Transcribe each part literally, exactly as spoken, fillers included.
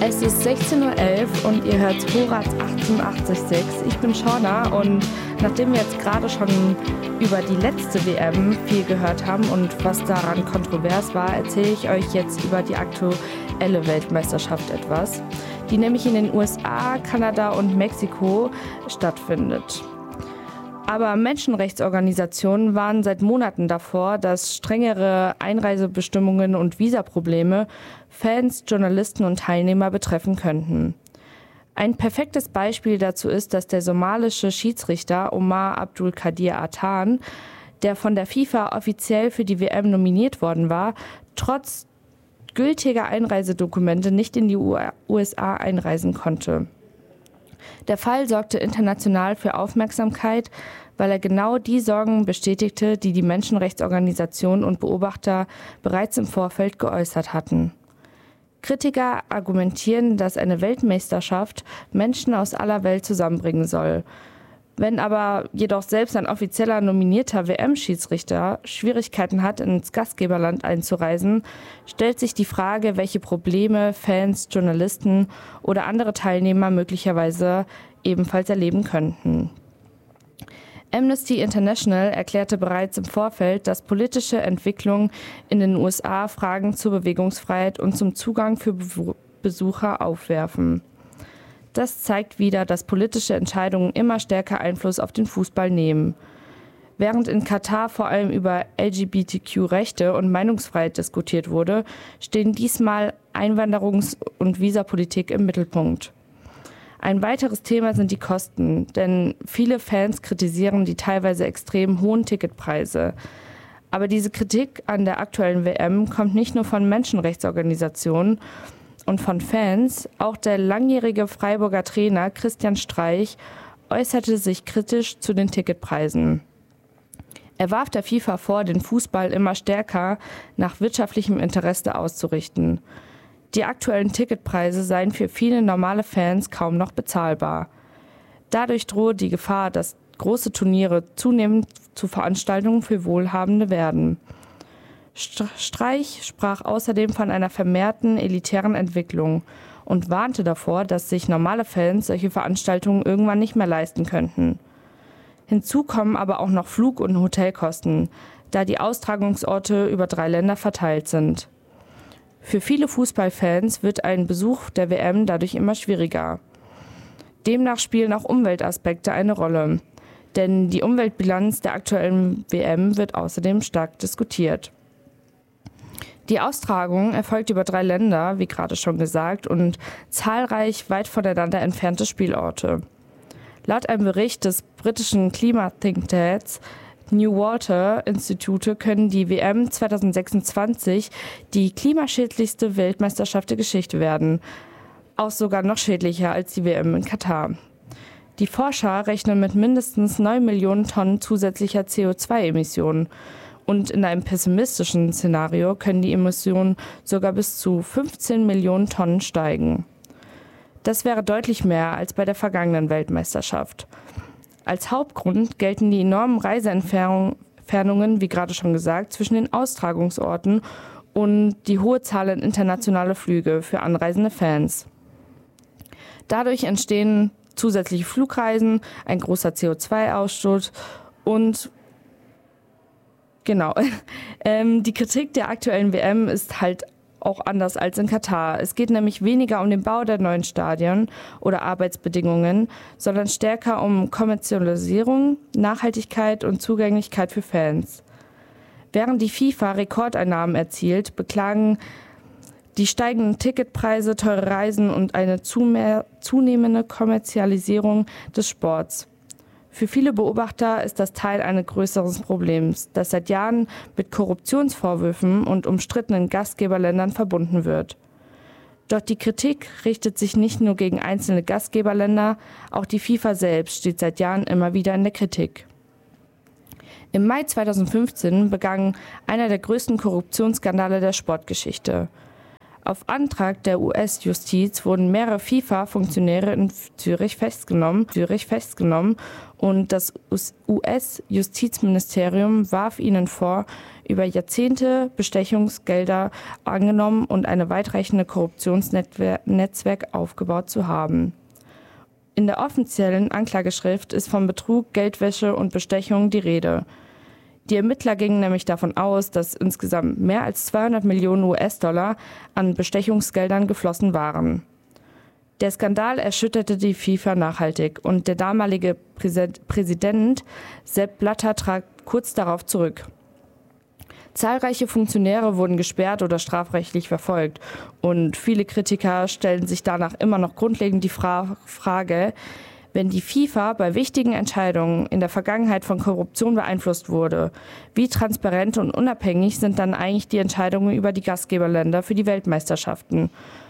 Es ist sechzehn Uhr elf und ihr hört Vorrat achtundachtzig Komma sechs. Ich bin Shauna und nachdem wir jetzt gerade schon über die letzte W M viel gehört haben und was daran kontrovers war, erzähle ich euch jetzt über die aktuelle Weltmeisterschaft etwas, die nämlich in den U S A, Kanada und Mexiko stattfindet. Aber Menschenrechtsorganisationen warnen seit Monaten davor, dass strengere Einreisebestimmungen und Visaprobleme Fans, Journalisten und Teilnehmer betreffen könnten. Ein perfektes Beispiel dazu ist, dass der somalische Schiedsrichter Omar Abdul Kadir Atan, der von der FIFA offiziell für die W M nominiert worden war, trotz gültiger Einreisedokumente nicht in die U S A einreisen konnte. Der Fall sorgte international für Aufmerksamkeit, weil er genau die Sorgen bestätigte, die die Menschenrechtsorganisationen und Beobachter bereits im Vorfeld geäußert hatten. Kritiker argumentieren, dass eine Weltmeisterschaft Menschen aus aller Welt zusammenbringen soll. Wenn aber jedoch selbst ein offizieller nominierter W M-Schiedsrichter Schwierigkeiten hat, ins Gastgeberland einzureisen, stellt sich die Frage, welche Probleme Fans, Journalisten oder andere Teilnehmer möglicherweise ebenfalls erleben könnten. Amnesty International erklärte bereits im Vorfeld, dass politische Entwicklungen in den U S A Fragen zur Bewegungsfreiheit und zum Zugang für Besucher aufwerfen. Das zeigt wieder, dass politische Entscheidungen immer stärker Einfluss auf den Fußball nehmen. Während in Katar vor allem über L G B T Q-Rechte und Meinungsfreiheit diskutiert wurde, stehen diesmal Einwanderungs- und Visapolitik im Mittelpunkt. Ein weiteres Thema sind die Kosten, denn viele Fans kritisieren die teilweise extrem hohen Ticketpreise. Aber diese Kritik an der aktuellen W M kommt nicht nur von Menschenrechtsorganisationen und von Fans. Auch der langjährige Freiburger Trainer Christian Streich äußerte sich kritisch zu den Ticketpreisen. Er warf der FIFA vor, den Fußball immer stärker nach wirtschaftlichem Interesse auszurichten. Die aktuellen Ticketpreise seien für viele normale Fans kaum noch bezahlbar. Dadurch drohe die Gefahr, dass große Turniere zunehmend zu Veranstaltungen für Wohlhabende werden. Streich sprach außerdem von einer vermehrten elitären Entwicklung und warnte davor, dass sich normale Fans solche Veranstaltungen irgendwann nicht mehr leisten könnten. Hinzu kommen aber auch noch Flug- und Hotelkosten, da die Austragungsorte über drei Länder verteilt sind. Für viele Fußballfans wird ein Besuch der W M dadurch immer schwieriger. Demnach spielen auch Umweltaspekte eine Rolle, denn die Umweltbilanz der aktuellen W M wird außerdem stark diskutiert. Die Austragung erfolgt über drei Länder, wie gerade schon gesagt, und zahlreich weit voneinander entfernte Spielorte. Laut einem Bericht des britischen Klima-Thinktanks New Water Institute können die W M zwanzig sechsundzwanzig die klimaschädlichste Weltmeisterschaft der Geschichte werden, auch sogar noch schädlicher als die W M in Katar. Die Forscher rechnen mit mindestens neun Millionen Tonnen zusätzlicher C O zwei Emissionen. Und in einem pessimistischen Szenario können die Emissionen sogar bis zu fünfzehn Millionen Tonnen steigen. Das wäre deutlich mehr als bei der vergangenen Weltmeisterschaft. Als Hauptgrund gelten die enormen Reiseentfernungen, wie gerade schon gesagt, zwischen den Austragungsorten und die hohe Zahl an internationale Flüge für anreisende Fans. Dadurch entstehen zusätzliche Flugreisen, ein großer C O zwei Ausstoß und Genau. Ähm, die Kritik der aktuellen W M ist halt auch anders als in Katar. Es geht nämlich weniger um den Bau der neuen Stadien oder Arbeitsbedingungen, sondern stärker um Kommerzialisierung, Nachhaltigkeit und Zugänglichkeit für Fans. Während die FIFA Rekordeinnahmen erzielt, beklagen die steigenden Ticketpreise, teure Reisen und eine zunehmende Kommerzialisierung des Sports. Für viele Beobachter ist das Teil eines größeren Problems, das seit Jahren mit Korruptionsvorwürfen und umstrittenen Gastgeberländern verbunden wird. Doch die Kritik richtet sich nicht nur gegen einzelne Gastgeberländer, auch die FIFA selbst steht seit Jahren immer wieder in der Kritik. Im Mai zweitausendfünfzehn begann einer der größten Korruptionsskandale der Sportgeschichte. Auf Antrag der U S-Justiz wurden mehrere FIFA-Funktionäre in Zürich festgenommen, Zürich festgenommen und das U S-Justizministerium warf ihnen vor, über Jahrzehnte Bestechungsgelder angenommen und ein weitreichende Korruptionsnetzwerk aufgebaut zu haben. In der offiziellen Anklageschrift ist von Betrug, Geldwäsche und Bestechung die Rede. Die Ermittler gingen nämlich davon aus, dass insgesamt mehr als zweihundert Millionen U S-Dollar an Bestechungsgeldern geflossen waren. Der Skandal erschütterte die FIFA nachhaltig und der damalige Präsident Sepp Blatter trat kurz darauf zurück. Zahlreiche Funktionäre wurden gesperrt oder strafrechtlich verfolgt und viele Kritiker stellen sich danach immer noch grundlegend die Fra- Frage, wenn die FIFA bei wichtigen Entscheidungen in der Vergangenheit von Korruption beeinflusst wurde, wie transparent und unabhängig sind dann eigentlich die Entscheidungen über die Gastgeberländer für die Weltmeisterschaften?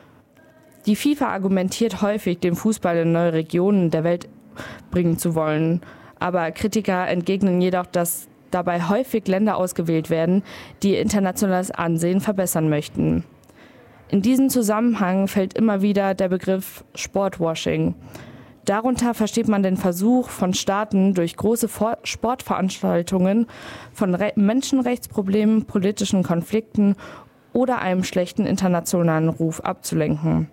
Die FIFA argumentiert häufig, den Fußball in neue Regionen der Welt bringen zu wollen, aber Kritiker entgegnen jedoch, dass dabei häufig Länder ausgewählt werden, die ihr internationales Ansehen verbessern möchten. In diesem Zusammenhang fällt immer wieder der Begriff Sportwashing. Darunter versteht man den Versuch von Staaten, durch große Sportveranstaltungen von Re- Menschenrechtsproblemen, politischen Konflikten oder einem schlechten internationalen Ruf abzulenken.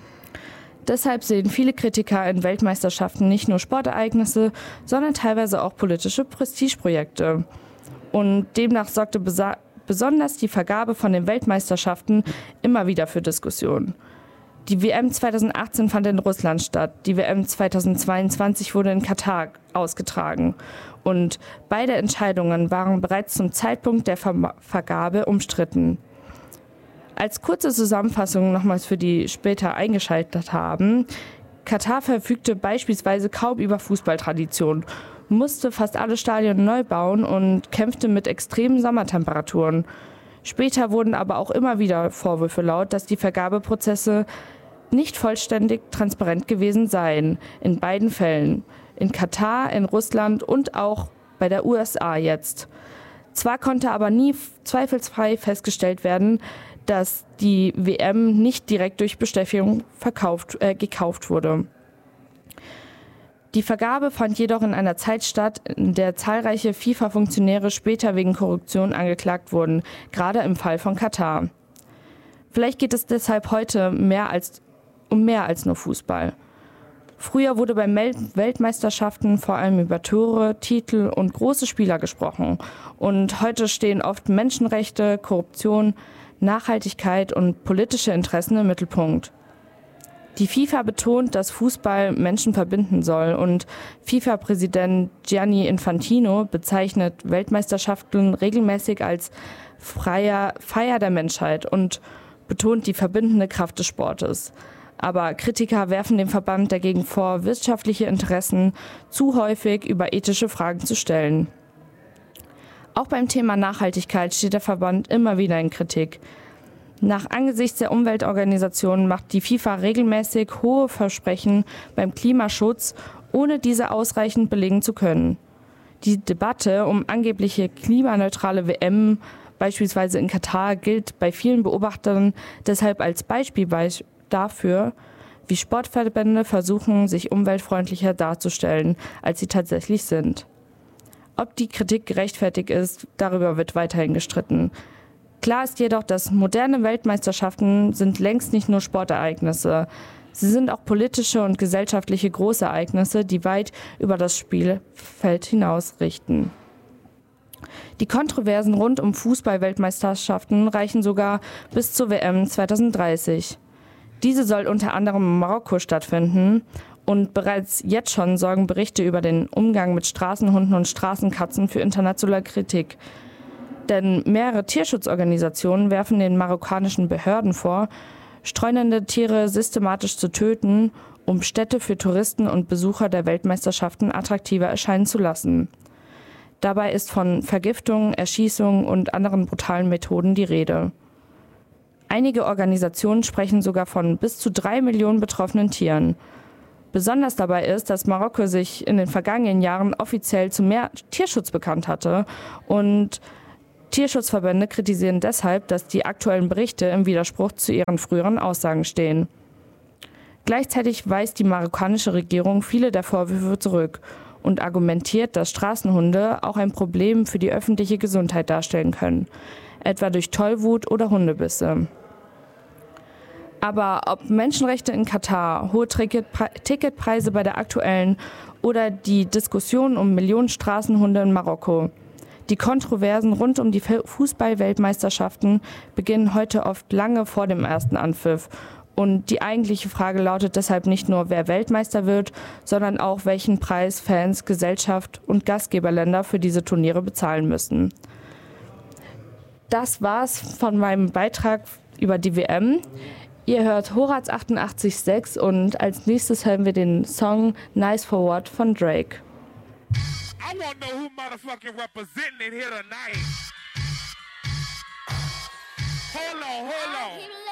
Deshalb sehen viele Kritiker in Weltmeisterschaften nicht nur Sportereignisse, sondern teilweise auch politische Prestigeprojekte. Und demnach sorgte besa- besonders die Vergabe von den Weltmeisterschaften immer wieder für Diskussionen. Die W M zweitausendachtzehn fand in Russland statt, die W M zweitausendzweiundzwanzig wurde in Katar ausgetragen. Und beide Entscheidungen waren bereits zum Zeitpunkt der Ver- Vergabe umstritten. Als kurze Zusammenfassung nochmals für die später eingeschaltet haben, Katar verfügte beispielsweise kaum über Fußballtradition, musste fast alle Stadien neu bauen und kämpfte mit extremen Sommertemperaturen. Später wurden aber auch immer wieder Vorwürfe laut, dass die Vergabeprozesse nicht vollständig transparent gewesen seien, in beiden Fällen, in Katar, in Russland und auch bei der U S A jetzt. Zwar konnte aber nie zweifelsfrei festgestellt werden, dass die W M nicht direkt durch Bestechung verkauft, äh, gekauft wurde. Die Vergabe fand jedoch in einer Zeit statt, in der zahlreiche FIFA-Funktionäre später wegen Korruption angeklagt wurden, gerade im Fall von Katar. Vielleicht geht es deshalb heute mehr als, um mehr als nur Fußball. Früher wurde bei Mel- Weltmeisterschaften vor allem über Tore, Titel und große Spieler gesprochen. Und heute stehen oft Menschenrechte, Korruption, Nachhaltigkeit und politische Interessen im Mittelpunkt. Die FIFA betont, dass Fußball Menschen verbinden soll und FIFA-Präsident Gianni Infantino bezeichnet Weltmeisterschaften regelmäßig als freier Feier der Menschheit und betont die verbindende Kraft des Sportes. Aber Kritiker werfen dem Verband dagegen vor, wirtschaftliche Interessen zu häufig über ethische Fragen zu stellen. Auch beim Thema Nachhaltigkeit steht der Verband immer wieder in Kritik. Nach Angesichts der Umweltorganisationen macht die FIFA regelmäßig hohe Versprechen beim Klimaschutz, ohne diese ausreichend belegen zu können. Die Debatte um angebliche klimaneutrale W M, beispielsweise in Katar, gilt bei vielen Beobachtern deshalb als Beispiel dafür, wie Sportverbände versuchen, sich umweltfreundlicher darzustellen, als sie tatsächlich sind. Ob die Kritik gerechtfertigt ist, darüber wird weiterhin gestritten. Klar ist jedoch, dass moderne Weltmeisterschaften sind längst nicht nur Sportereignisse. Sie sind auch politische und gesellschaftliche Großereignisse, die weit über das Spielfeld hinaus richten. Die Kontroversen rund um Fußball-Weltmeisterschaften reichen sogar bis zur W M zweitausenddreißig. Diese soll unter anderem in Marokko stattfinden und bereits jetzt schon sorgen Berichte über den Umgang mit Straßenhunden und Straßenkatzen für internationale Kritik. Denn mehrere Tierschutzorganisationen werfen den marokkanischen Behörden vor, streunende Tiere systematisch zu töten, um Städte für Touristen und Besucher der Weltmeisterschaften attraktiver erscheinen zu lassen. Dabei ist von Vergiftung, Erschießung und anderen brutalen Methoden die Rede. Einige Organisationen sprechen sogar von bis zu drei Millionen betroffenen Tieren. Besonders dabei ist, dass Marokko sich in den vergangenen Jahren offiziell zu mehr Tierschutz bekannt hatte und Tierschutzverbände kritisieren deshalb, dass die aktuellen Berichte im Widerspruch zu ihren früheren Aussagen stehen. Gleichzeitig weist die marokkanische Regierung viele der Vorwürfe zurück und argumentiert, dass Straßenhunde auch ein Problem für die öffentliche Gesundheit darstellen können, etwa durch Tollwut oder Hundebisse. Aber ob Menschenrechte in Katar, hohe Ticketpreise bei der aktuellen oder die Diskussion um Millionen Straßenhunde in Marokko, die Kontroversen rund um die Fußball-Weltmeisterschaften beginnen heute oft lange vor dem ersten Anpfiff. Und die eigentliche Frage lautet deshalb nicht nur, wer Weltmeister wird, sondern auch, welchen Preis Fans, Gesellschaft und Gastgeberländer für diese Turniere bezahlen müssen. Das war's von meinem Beitrag über die W M. Ihr hört Horaz achtundachtzig Komma sechs und als nächstes hören wir den Song Nice for What von Drake. I want to know who motherfucking representing it here tonight. Hold on, hold on.